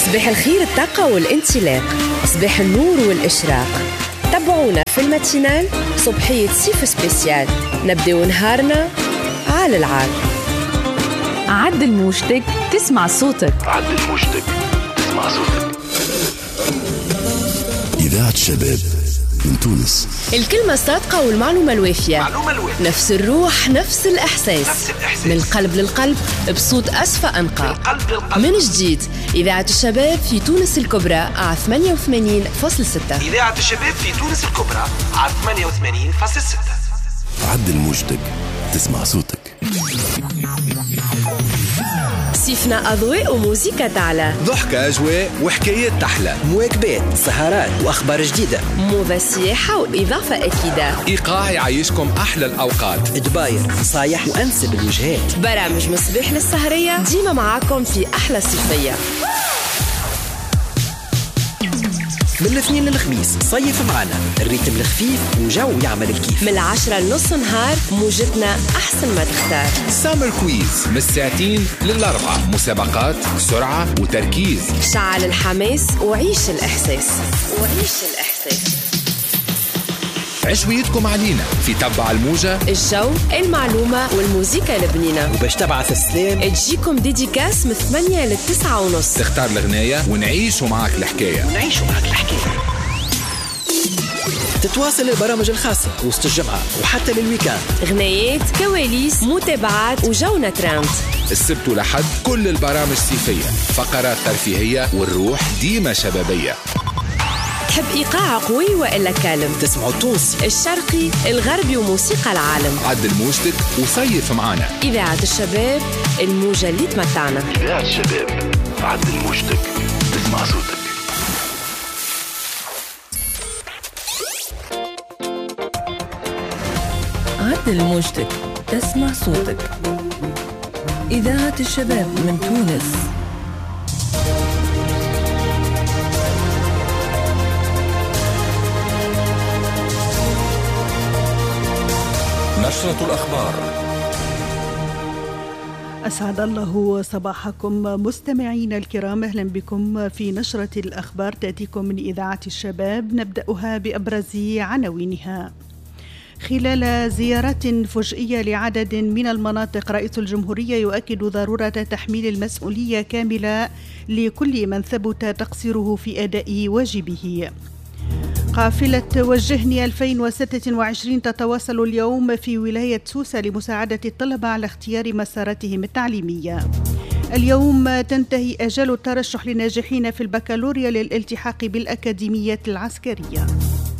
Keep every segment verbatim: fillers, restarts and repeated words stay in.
صباح الخير، الطاقة والانطلاق، صباح النور والإشراق. تابعونا في الماتينال صبحية صيف سبيسيال، نبداو نهارنا عال العال. عدل موجتك تسمع صوتك. عدل موجتك تسمع صوتك. إذاعة شباب من تونس. الكلمة الصادقة والمعلومة الوافية. معلومة الوافية. نفس الروح، نفس الإحساس. نفس الإحساس. من القلب للقلب، بصوت أصفى أنقى. من القلب للقلب. من جديد، إذاعة الشباب في تونس الكبرى على ثمانية وثمانين فاصلة ستة. إذاعة الشباب في تونس الكبرى على ثمانية وثمانين فاصلة ستة. عدل موجتك تسمع صوتك. صيفنا أضواء وموسيقى تعلى، ضحكة أجواء وحكايات تحلى، مواكبات، سهرات وأخبار جديدة، موضة سياحة وإضافة أكيدة، إيقاع يعيشكم أحلى الأوقات، دباير، نصايح وأنسب الوجهات، برامج من صباح للسهرية، ديما معاكم في أحلى صيفية. من الاثنين للخميس صيف معنا، الريتم الخفيف وجو يعمل الكيف. من العشرة لنص نهار موجتنا أحسن ما تختار. سامر كويز من الساعتين للأربعة، مسابقات سرعة وتركيز. شعل الحماس وعيش الإحساس وعيش الإحساس. عشويتكم علينا في تبع الموجة، الجو، المعلومة والموسيقى البنينة. وباش تبعث السلام تجيكم ديديكاس من ثمانية للتسعة ونص. تختار الغناية ونعيشوا معك الحكاية ونعيشوا معك الحكاية. تتواصل البرامج الخاصة وسط الجمعة وحتى للويكاند. غنايات، كواليس، متابعات وجونا تراند. السبت والأحد كل البرامج صيفية، فقرات ترفيهية والروح ديما شبابية. تحب إيقاع قوي وإلا كالم؟ تسمعوا التونسي، الشرقي، الغربي وموسيقى العالم. عدل موجتك وصيف معانا. إذاعة الشباب، الموجة اللي تمتعنا. إذاعة الشباب، عدل موجتك تسمع صوتك. عدل موجتك تسمع صوتك. إذاعة الشباب من تونس. نشرة الأخبار. أسعد الله صباحكم مستمعينا الكرام، أهلا بكم في نشرة الأخبار تأتيكم من إذاعة الشباب، نبدأها بأبرز عناوينها. خلال زيارات فجئية لعدد من المناطق، رئيس الجمهورية يؤكد ضرورة تحميل المسؤولية كاملة لكل من ثبت تقصيره في أداء واجبه. قافلة وجهني ألفين وستة وعشرين تتواصل اليوم في ولاية سوسة لمساعدة الطلبة على اختيار مساراتهم التعليمية. اليوم تنتهي أجال الترشح للناجحين في البكالوريا للالتحاق بالأكاديميات العسكرية.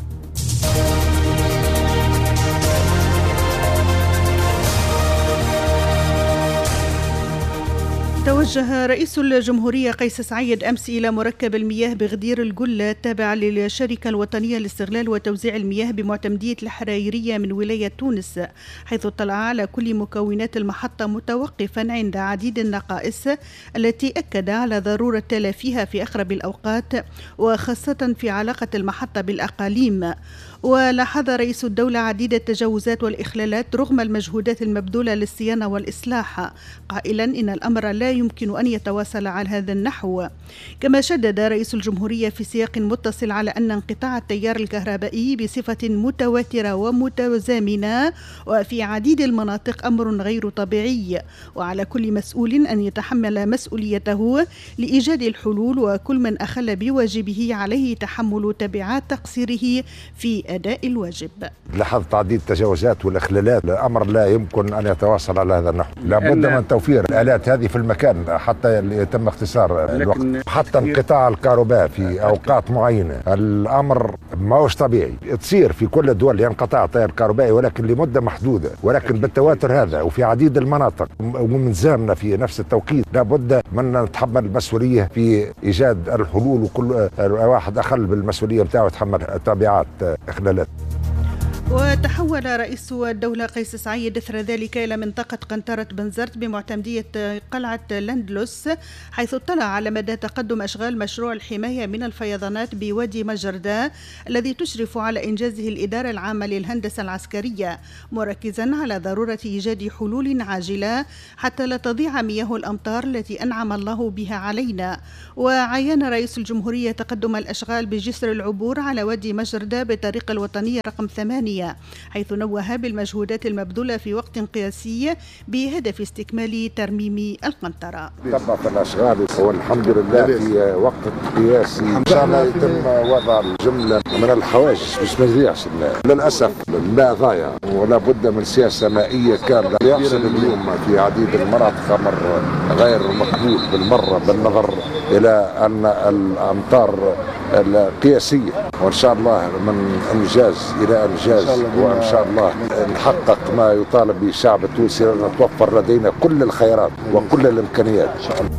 توجه رئيس الجمهورية قيس سعيد أمس إلى مركب المياه بغدير الجلة التابع للشركة الوطنية لاستغلال وتوزيع المياه بمعتمدية الحرايرية من ولاية تونس، حيث اطلع على كل مكونات المحطة متوقفا عند عديد النقائص التي أكد على ضرورة تلافيها في أقرب الأوقات، وخاصة في علاقة المحطة بالأقاليم. ولاحظ رئيس الدولة عديد التجاوزات والإخلالات رغم المجهودات المبذولة للصيانة والإصلاح، قائلا إن الأمر لا يمكن أن يتواصل على هذا النحو. كما شدد رئيس الجمهورية في سياق متصل على أن انقطاع التيار الكهربائي بصفة متواترة ومتزامنة وفي عديد المناطق أمر غير طبيعي، وعلى كل مسؤول أن يتحمل مسؤوليته لإيجاد الحلول، وكل من أخل بواجبه عليه تحمل تبعات تقصيره في أداء الواجب. لاحظت عديد التجاوزات والإخلالات، الأمر لا يمكن أن يتواصل على هذا النحو. لابد من توفير الآلات هذه في المكان حتى يتم اختصار الوقت. حتى انقطاع الكهرباء في أوقات معينة الأمر ما هوش طبيعي، تصير في كل الدول ينقطع التيار الكهربائي ولكن لمدة محدودة، ولكن بالتواتر هذا وفي عديد المناطق ومن زامنا في نفس التوقيت. لابد من نتحمل المسؤولية في إيجاد الحلول، وكل واحد أخل بالمسؤولية بتاعه يتحمل تبعات إخلالات. وتحول رئيس الدولة قيس سعيد إثر ذلك إلى منطقة قنطرة بنزرت بمعتمدية قلعة لاندلوس، حيث اطلع على مدى تقدم أشغال مشروع الحماية من الفيضانات بوادي مجرداء الذي تشرف على إنجازه الإدارة العامة للهندسة العسكرية، مركزا على ضرورة إيجاد حلول عاجلة حتى لا تضيع مياه الأمطار التي أنعم الله بها علينا. وعين رئيس الجمهورية تقدم الأشغال بجسر العبور على وادي مجرداء بالطريقة الوطنية رقم ثمانية، حيث نوه بالمجهودات المبذولة في وقت قياسي بهدف استكمال ترميم القنطرة. تم الأشغال والحمد لله في وقت قياسي، إن شاء الله يتم وضع الجملة من الحواجز باش ما يضيعش الماء. للأسف الماء ضايع ولا بد من سياسة مائية كاملة. يحصل اليوم في عديد المناطق أمر غير مقبول بالمرة بالنظر إلى أن الأمطار القياسية، وإن شاء الله من إنجاز إلى إنجاز وإن شاء الله نحقق ما يطالب به الشعب التونسي، لأن توفر لدينا كل الخيرات وكل الإمكانيات.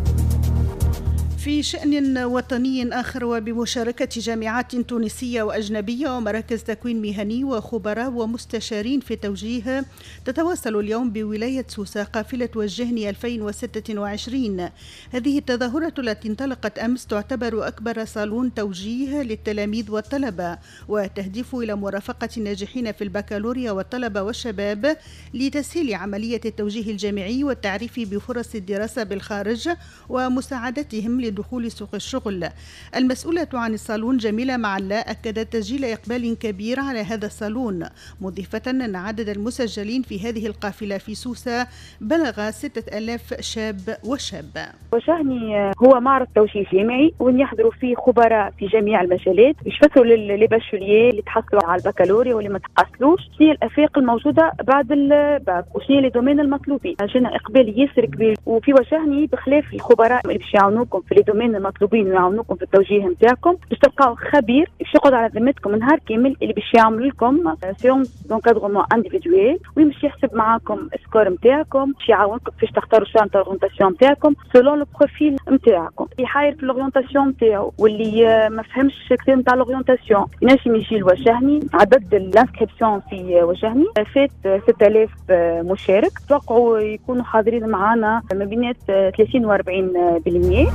في شأن وطني آخر، وبمشاركة جامعات تونسية وأجنبية ومراكز تكوين مهني وخبراء ومستشارين في توجيه، تتواصل اليوم بولاية سوسة قافلة وجهني ألفين وستة وعشرين. هذه التظاهرة التي انطلقت أمس تعتبر أكبر صالون توجيه للتلاميذ والطلبة، وتهدف إلى مرافقة الناجحين في البكالوريا والطلبة والشباب لتسهيل عملية التوجيه الجامعي والتعريف بفرص الدراسة بالخارج ومساعدتهم لدخول سوق الشغل. المسؤولة عن الصالون جميلة معلا أكدت تسجيل إقبال كبير على هذا الصالون، مضيفة أن عدد المسجلين في هذه القافلة في سوسة بلغ ستة آلاف شاب وشابة. وجهني هو معرض توجيه جامعي وين يحضروا فيه خبراء في جميع المجالات يشفتوا للباشولييه اللي تحصلوا على البكالوريا واللي ما تحصلوش، شنو الافاق الموجوده بعد الباك وشنو لي دومين المطلوبين. جينا اقبال ياسر كبير، وفي وجهني بخلاف الخبراء اللي باش يعاونوكم في لي دومين المطلوبين ويعاونوكم في التوجيه نتاعكم، باش تلقاو خبير باش يقعد على ذمتكم نهار كامل اللي باش يعمل لكم سيونس دونكادغمون انديفيدويل، وين باش يحسب معاكم السكور نتاعكم، باش يعاونكم كيفاش تختاروا شان اورينتاسيون نتاعكم سولون لو بروفيل نتاعكم. اللي حاير في الاورينتاسيون نتاعو واللي ما فهمش كثير نتاع الاورينتاسيون ينجم يجي لوجهني. عدد الانسكريبسيون في وجهني فات ستة آلاف مشارك، توقعوا يكونوا حاضرين معنا ما بين ثلاثين وأربعين بالمئة.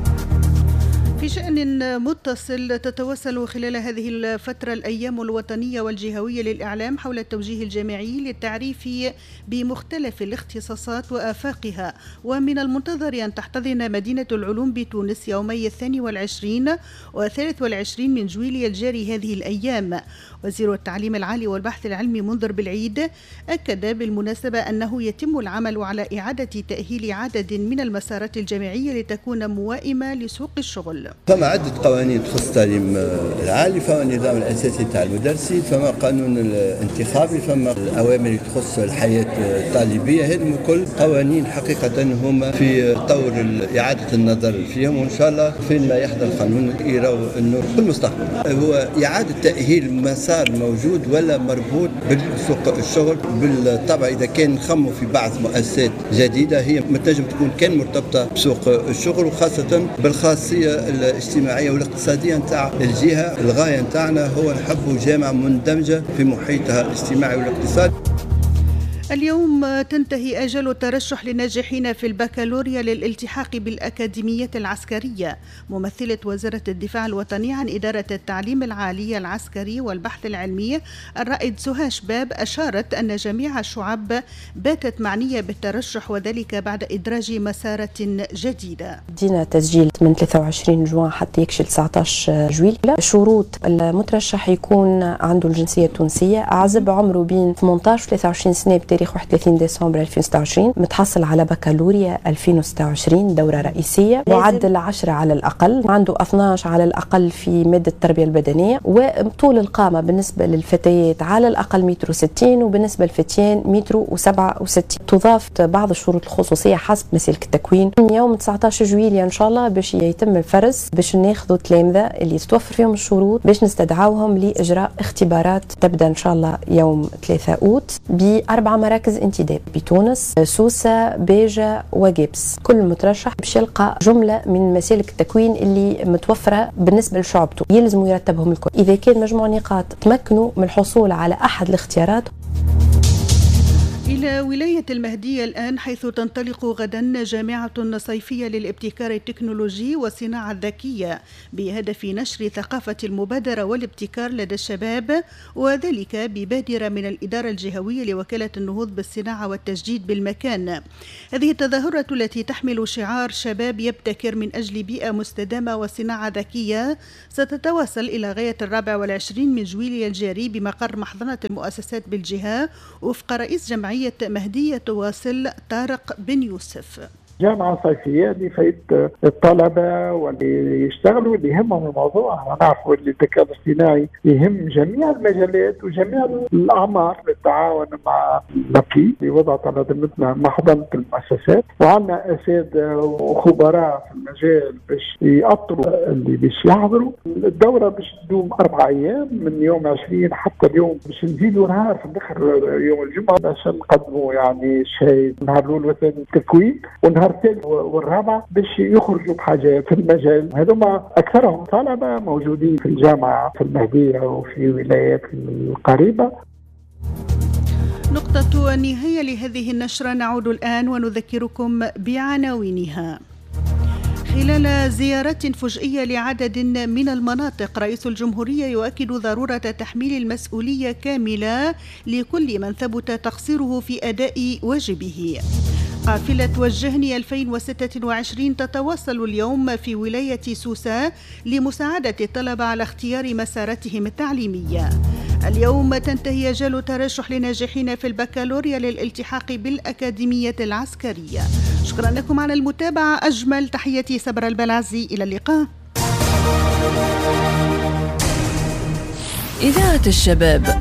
في شأن متصل، تتواصل خلال هذه الفترة الأيام الوطنية والجهوية للإعلام حول التوجيه الجامعي للتعريف بمختلف الاختصاصات وآفاقها، ومن المنتظر أن تحتضن مدينة العلوم بتونس يومي الثاني والعشرين والثالث والعشرين من جويلية الجاري هذه الأيام. وزير التعليم العالي والبحث العلمي منذر بالعيد أكد بالمناسبة أنه يتم العمل على إعادة تأهيل عدد من المسارات الجامعية لتكون موائمة لسوق الشغل. فما عدة قوانين تخص التعليم العالي، فما النظام الأساسي تاع المدرسين، فما قانون الانتخابي، فما الأوامر اللي تخص الحياة الطالبية. هذه كل قوانين حقيقة هما في طور إعادة النظر فيهم، وإن شاء الله فين ما يحضر القانون يراو النور في المستقبل. هو إعادة تأهيل مسار موجود ولا مربوط بالسوق الشغل. بالطبع إذا كان نخموا في بعض مؤسسات جديدة هي ما تنجم تكون كان مرتبطة بسوق الشغل، وخاصة بالخاصية الاجتماعية والاقتصادية نتاع الجهة. الغاية نتاعنا هو نحبوا جامعة مندمجة في محيطها الاجتماعي والاقتصادي. اليوم تنتهي أجل الترشح للناجحين في البكالوريا للالتحاق بالأكاديمية العسكرية. ممثلة وزارة الدفاع الوطني عن إدارة التعليم العالي العسكري والبحث العلمي الرائد سهى شباب أشارت أن جميع الشعب باتت معنية بالترشح، وذلك بعد إدراج مسارة جديدة. دينا تسجيل من ثلاثة وعشرين جوان حتى يكشل تسعة عشر جويل. شروط المترشح يكون عنده الجنسية التونسية، أعزب عمره بين ثمانية عشر و ثلاثة وعشرين سنة بتاريخ واحد وثلاثين ديسمبر ألفين وستة وعشرين، متحصل على بكالوريا ألفين وستة وعشرين دورة رئيسية، معدل عشرة على الأقل، عنده اثناشر على الأقل في مادة التربية البدنية، وطول القامة بالنسبة للفتيات على الأقل متر وستين، وبالنسبة للفتيان متر وسبعة وستين. تضاف بعض الشروط الخصوصية حسب مسلك التكوين. من يوم تسعة عشر جويلية إن شاء الله باش يتم الفرز باش ناخذوا تلامذة اللي تتوفر فيهم الشروط باش نستدعوهم لإجراء اختبارات تبدأ إن شاء الله يوم ثلاثة أوت بأربع مراكز انتداب بتونس، سوسة، بيجة وجبس. كل مترشح باش يلقى جملة من مسالك التكوين اللي متوفرة بالنسبة لشعبته، يلزم يرتبهم الكل. إذا كان مجموع نقاط تمكنوا من الحصول على أحد الاختيارات. إلى ولاية المهدية الآن، حيث تنطلق غدا جامعة صيفية للابتكار التكنولوجي والصناعة الذكية بهدف نشر ثقافة المبادرة والابتكار لدى الشباب، وذلك ببادرة من الإدارة الجهوية لوكالة النهوض بالصناعة والتجديد بالمكان. هذه التظاهرة التي تحمل شعار شباب يبتكر من أجل بيئة مستدامة وصناعة ذكية ستتواصل إلى غاية الرابع والعشرين من جويلية الجاري بمقر محضنة المؤسسات بالجهة، وفق رئيس جمعية مهدية تواصل طارق بن يوسف. جامعة صيفية لفائدة الطلبة واللي يشتغلوا اللي يهمهم الموضوع. احنا نعرفوا اللي الذكاء الاصطناعي يهم جميع المجالات وجميع الأعمار للتعاون مع لقي لوضع على ذمتنا محضنة المؤسسات، وعندنا أساتذة وخبراء في المجال باش يأطروا اللي باش يحضروا. الدورة باش تدوم أربع أيام من يوم عشرين حتى اليوم، باش نزيدوا نهار في الآخر يوم الجمعة عشان نقدموا يعني شيء. نهار الأول والثاني تكوين، ونهار الثالث والرابع باش يخرجوا بحاجة في المجال. هذوما أكثرهم طلبة موجودين في الجامعة في المهدية وفي ولايات القريبة. نقطة النهاية لهذه النشرة. نعود الآن ونذكركم بعناوينها. خلال زيارة فجئية لعدد من المناطق، رئيس الجمهورية يؤكد ضرورة تحميل المسؤولية كاملة لكل من ثبت تقصيره في أداء واجبه. قافلة وجهني ألفين وستة وعشرين تتواصل اليوم في ولاية سوسة لمساعدة الطلبة على اختيار مساراتهم التعليمية. اليوم تنتهي أجال ترشح لناجحين في البكالوريا للالتحاق بالأكاديمية العسكرية. شكرا لكم على المتابعة. أجمل تحياتي سبرة البلعزي، إلى اللقاء. إذاعة الشباب،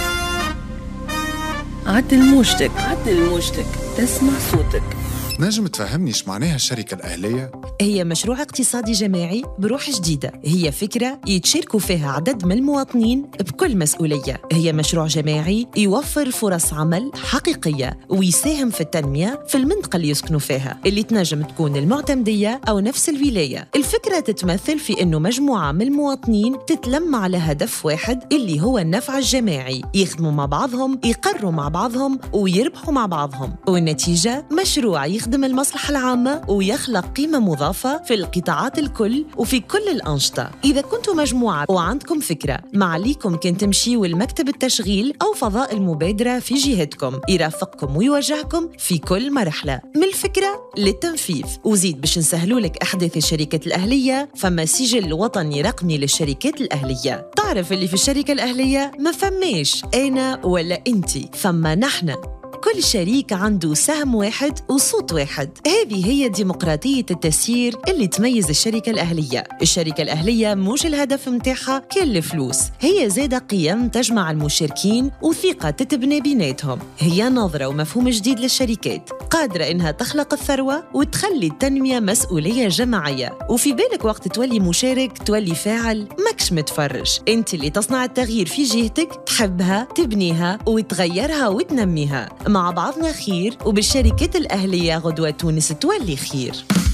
عدل موجتك عدل موجتك تسمع صوتك. نجم تفهمني ايش معناها الشركة الأهلية؟ هي مشروع اقتصادي جماعي بروح جديدة. هي فكرة يتشاركوا فيها عدد من المواطنين بكل مسؤولية. هي مشروع جماعي يوفر فرص عمل حقيقية ويساهم في التنمية في المنطقة اللي يسكنوا فيها، اللي تنجم تكون المعتمدية أو نفس الولاية. الفكرة تتمثل في أنه مجموعة من المواطنين تتلم على هدف واحد اللي هو النفع الجماعي، يخدموا مع بعضهم، يقروا مع بعضهم ويربحوا مع بعضهم، والنتيجة مشروع يخدم يخدم المصلحة العامة ويخلق قيمة مضافة في القطاعات الكل وفي كل الأنشطة. إذا كنتوا مجموعة وعندكم فكرة، ما عليكم كن تمشيوا المكتب التشغيل أو فضاء المبادرة في جهتكم، يرافقكم ويوجهكم في كل مرحلة من الفكرة للتنفيذ. وزيد باش نسهلوا لك أحداث الشركة الأهلية، فما سجل وطني رقمي للشركات الأهلية. تعرف اللي في الشركة الأهلية ما فماش أنا ولا أنتي، فما نحن. كل شريك عنده سهم واحد وصوت واحد. هذه هي ديمقراطية التسيير اللي تميز الشركة الأهلية. الشركة الأهلية موش الهدف متاعها كل الفلوس، هي زادة قيم تجمع المشاركين وثقة تتبني بيناتهم. هي نظرة ومفهوم جديد للشركات، قادرة إنها تخلق الثروة وتخلي التنمية مسؤولية جماعية. وفي بالك وقت تولي مشارك تولي فاعل، ماكش متفرج. انت اللي تصنع التغيير في جهتك، تحبها، تبنيها وتغيرها وتنميها. مع بعضنا خير، وبالشركات الأهلية غدوة تونس تولي خير.